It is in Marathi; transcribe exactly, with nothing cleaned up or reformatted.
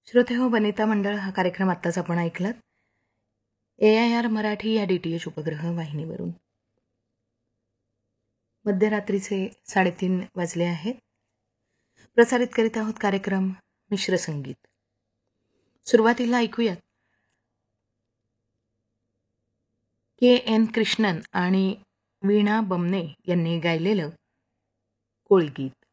श्रोते हो, वनिता मंडळ हा कार्यक्रम आत्ताच आपण ऐकलात ए आय आर मराठी या डी टी एच उपग्रह वाहिनीवरून. मध्यरात्रीचे साडेतीन वाजले आहेत. प्रसारित करीत आहोत कार्यक्रम मिश्र संगीत. सुरुवातीला ऐकूयात के एन कृष्णन आणि वीणा बमने यांनी गायलेलं कोळी गीत.